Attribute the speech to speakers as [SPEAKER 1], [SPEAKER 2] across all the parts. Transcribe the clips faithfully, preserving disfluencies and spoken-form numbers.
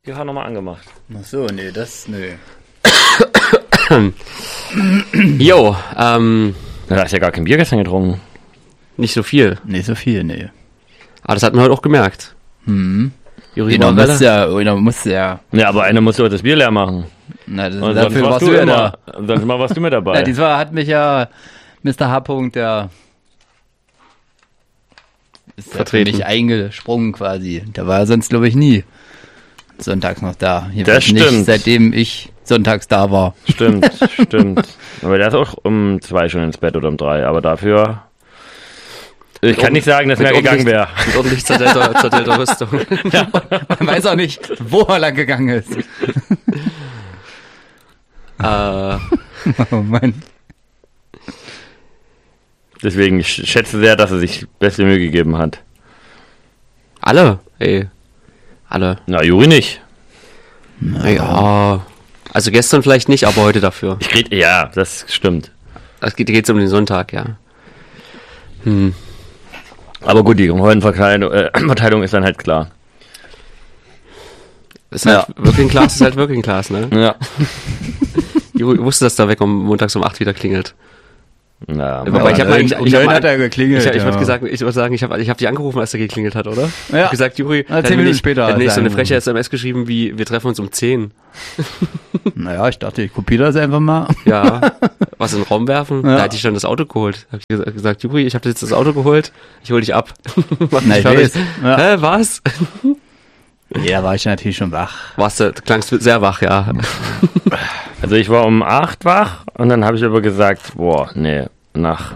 [SPEAKER 1] Ja, nochmal angemacht.
[SPEAKER 2] Ach so, nee, das, nee.
[SPEAKER 3] Jo, ähm...
[SPEAKER 1] Du hast ja gar kein Bier gestern getrunken.
[SPEAKER 3] Nicht so viel.
[SPEAKER 2] Nicht so viel, nee.
[SPEAKER 3] Aber das hat man heute auch gemerkt.
[SPEAKER 2] Hm.
[SPEAKER 3] Juri
[SPEAKER 2] Jeder
[SPEAKER 3] Morgenwelle?
[SPEAKER 2] muss ja, oder muss ja.
[SPEAKER 1] Ja, aber einer muss doch das Bier leer machen.
[SPEAKER 2] Na, das,
[SPEAKER 1] Und
[SPEAKER 2] dafür
[SPEAKER 1] sonst
[SPEAKER 2] warst du ja
[SPEAKER 1] immer,
[SPEAKER 2] da.
[SPEAKER 1] sonst mal warst du mit dabei.
[SPEAKER 2] Ja, diesmal hat mich ja Mister H. der ist ja für
[SPEAKER 3] Vertreten.
[SPEAKER 2] mich eingesprungen quasi. Der war sonst, glaube ich, nie sonntags noch da.
[SPEAKER 1] Das
[SPEAKER 2] Nicht,
[SPEAKER 1] stimmt.
[SPEAKER 2] seitdem ich sonntags da war.
[SPEAKER 1] Stimmt, stimmt. Aber der ist auch um zwei schon ins Bett oder um drei. Aber dafür... Ich kann nicht sagen, dass
[SPEAKER 3] Mit
[SPEAKER 1] mehr gegangen wäre.
[SPEAKER 3] ordentlich- Mit ordentlich zertellter, zertellter Rüstung.
[SPEAKER 2] Man weiß auch nicht, wo er lang gegangen ist.
[SPEAKER 3] äh,
[SPEAKER 2] Oh Mann.
[SPEAKER 1] Deswegen, ich schätze sehr, dass er sich beste Mühe gegeben hat.
[SPEAKER 3] alle, ey. Alle.
[SPEAKER 1] Na, Juri nicht.
[SPEAKER 3] Ja. Also gestern vielleicht nicht, aber heute dafür.
[SPEAKER 1] Ich krieg, ja, das stimmt.
[SPEAKER 3] Es geht geht's um den Sonntag, ja. Hm.
[SPEAKER 1] Aber gut, die Rollenverteilung äh, Verteilung ist dann halt klar.
[SPEAKER 3] Ist halt wirklich ein Glas, ist halt wirklich ein Glas, ne?
[SPEAKER 1] Ja.
[SPEAKER 3] Juri wusste, dass da weg um montags um acht wieder klingelt.
[SPEAKER 1] Na,
[SPEAKER 3] Aber
[SPEAKER 1] aber
[SPEAKER 3] ich hab mal- ich-
[SPEAKER 2] um
[SPEAKER 3] ich hab
[SPEAKER 2] neun
[SPEAKER 3] mal-
[SPEAKER 2] hat er geklingelt.
[SPEAKER 3] Ich, ich
[SPEAKER 2] ja.
[SPEAKER 3] würde gesagt, ich würde sagen, ich habe ich hab dich angerufen, als er geklingelt hat, oder?
[SPEAKER 2] Ja.
[SPEAKER 3] Ich habe gesagt, Juri,
[SPEAKER 2] Na, zehn
[SPEAKER 3] hätten wir
[SPEAKER 2] Minuten
[SPEAKER 3] nicht,
[SPEAKER 2] später
[SPEAKER 3] hätten nicht
[SPEAKER 2] hat
[SPEAKER 3] so
[SPEAKER 2] er
[SPEAKER 3] eine freche
[SPEAKER 2] angerufen.
[SPEAKER 3] S M S geschrieben wie, wir treffen uns um zehn.
[SPEAKER 2] Naja, ich dachte, ich kopiere das einfach mal.
[SPEAKER 3] Ja, was in den Raum werfen?
[SPEAKER 2] Ja.
[SPEAKER 3] Da hatte ich schon das Auto geholt. Hab ich gesa- gesagt, Juri, ich habe jetzt das Auto geholt, ich hol dich ab. Mach
[SPEAKER 2] Na,
[SPEAKER 3] dich
[SPEAKER 2] ich
[SPEAKER 3] fertig.
[SPEAKER 2] weiß. Ja.
[SPEAKER 3] Hä, was?
[SPEAKER 2] Ja, da war ich natürlich schon wach.
[SPEAKER 3] Warst du, du klangst sehr wach, ja.
[SPEAKER 1] Also ich war um acht wach und dann habe ich aber gesagt, boah, nee, nach...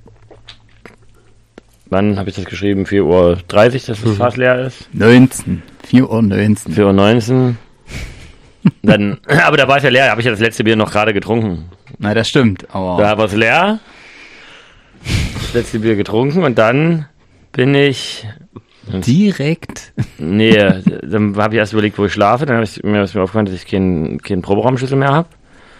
[SPEAKER 1] Wann habe ich das geschrieben? vier Uhr dreißig, dass das Fass leer ist?
[SPEAKER 2] neunzehn. vier Uhr neunzehn.
[SPEAKER 1] vier Uhr neunzehn. Dann, aber da war es ja leer, da habe ich ja das letzte Bier noch gerade getrunken.
[SPEAKER 2] Na, das stimmt, aber...
[SPEAKER 1] Da war es leer, das letzte Bier getrunken und dann bin ich...
[SPEAKER 2] Direkt.
[SPEAKER 1] Nee, dann habe ich erst überlegt, wo ich schlafe, dann habe ich mir, ist mir aufgefallen, dass ich keinen keinen Proberaumschlüssel mehr habe.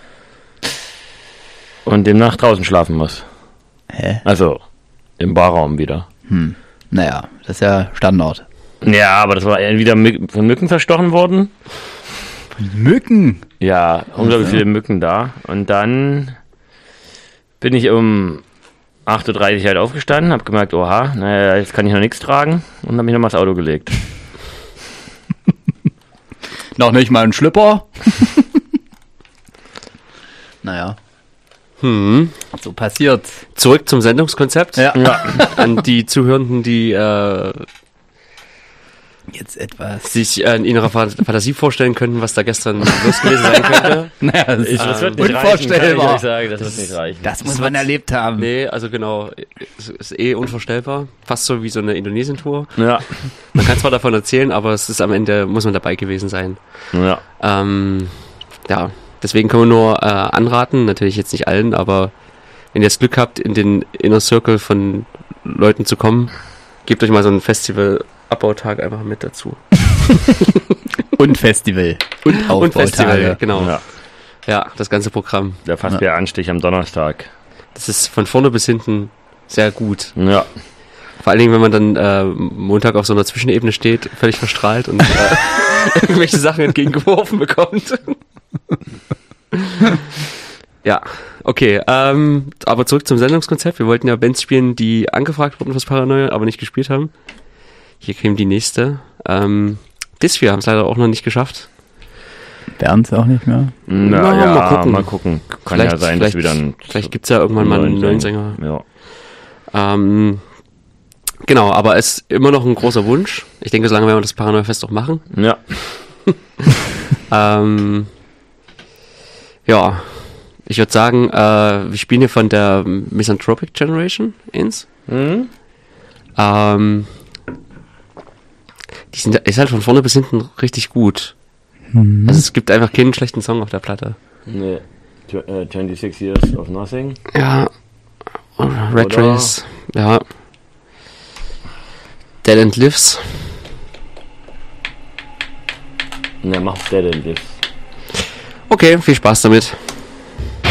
[SPEAKER 1] Und demnach draußen schlafen muss.
[SPEAKER 2] Hä?
[SPEAKER 1] Also, im Barraum wieder.
[SPEAKER 2] Hm. Naja, das ist ja Standard.
[SPEAKER 1] Ja, aber das war wieder Mück- von Mücken verstochen worden.
[SPEAKER 2] Mücken.
[SPEAKER 1] Ja, unglaublich viele Mücken da. Und dann bin ich um acht Uhr dreißig halt aufgestanden, habe gemerkt, oha, naja, jetzt kann ich noch nichts tragen und habe mich nochmal ins Auto gelegt.
[SPEAKER 2] Noch nicht mal ein Schlüpper. Naja,
[SPEAKER 3] Hm.
[SPEAKER 2] so passiert.
[SPEAKER 3] Zurück zum Sendungskonzept.
[SPEAKER 2] Ja.
[SPEAKER 1] Ja,
[SPEAKER 3] An die Zuhörenden, die äh,
[SPEAKER 2] Jetzt etwas.
[SPEAKER 3] sich äh, in ihrer Fa- Fantasie vorstellen könnten, was da gestern los gewesen sein könnte.
[SPEAKER 2] Naja, das,
[SPEAKER 1] ich, das wird nicht
[SPEAKER 2] unvorstellbar.
[SPEAKER 1] reichen, kann ich euch sagen, das wird nicht reichen.
[SPEAKER 2] das muss man erlebt haben.
[SPEAKER 3] Nee, also genau, es ist eh unvorstellbar. Fast so wie so eine Indonesien-Tour.
[SPEAKER 1] Ja,
[SPEAKER 3] Man kann zwar davon erzählen, aber es ist am Ende, muss man dabei gewesen sein.
[SPEAKER 1] ja.
[SPEAKER 3] Ähm, ja, deswegen können wir nur äh, anraten, natürlich jetzt nicht allen, aber wenn ihr das Glück habt, in den Inner Circle von Leuten zu kommen, gebt euch mal so einen Festival-Abbautag einfach mit dazu.
[SPEAKER 2] Und Festival. Und Aufbautage.
[SPEAKER 3] Und Festival, genau.
[SPEAKER 1] ja.
[SPEAKER 3] Ja, das ganze Programm.
[SPEAKER 1] Der Fassbieranstich am Donnerstag.
[SPEAKER 3] Das ist von vorne bis hinten sehr gut.
[SPEAKER 1] Ja.
[SPEAKER 3] Vor allen Dingen, wenn man dann äh, Montag auf so einer Zwischenebene steht, völlig verstrahlt und äh, irgendwelche Sachen entgegengeworfen bekommt. Ja, okay. Ähm, aber zurück zum Sendungskonzept. Wir wollten ja Bands spielen, die angefragt wurden fürs Paranoia, aber nicht gespielt haben. Hier käme die nächste. Ähm, Dis, wir haben es leider auch noch nicht geschafft.
[SPEAKER 2] Bernd's auch nicht mehr.
[SPEAKER 1] Na,
[SPEAKER 3] Na,
[SPEAKER 1] ja,
[SPEAKER 3] mal gucken.
[SPEAKER 1] mal gucken. Kann ja sein, dass wieder ein...
[SPEAKER 3] Vielleicht gibt's ja irgendwann mal einen neuen Sänger.
[SPEAKER 1] Ja.
[SPEAKER 3] Ähm, genau, aber es ist immer noch ein großer Wunsch. Ich denke, solange werden wir das Paranoia-Fest auch machen.
[SPEAKER 1] Ja.
[SPEAKER 3] Ähm, ja, ich würde sagen, äh, wir spielen hier von der Misanthropic Generation ins.
[SPEAKER 1] Mhm.
[SPEAKER 3] Ähm, die sind, ist halt von vorne bis hinten richtig gut.
[SPEAKER 2] Mhm.
[SPEAKER 3] Also es gibt einfach keinen schlechten Song auf der Platte.
[SPEAKER 1] Nee. Tw- äh, twenty-six Years of Nothing.
[SPEAKER 3] Ja, Red
[SPEAKER 1] Oder-
[SPEAKER 3] Race, ja. Dead End Lives.
[SPEAKER 1] Ne, macht Dead End Lives.
[SPEAKER 3] Okay, viel Spaß damit.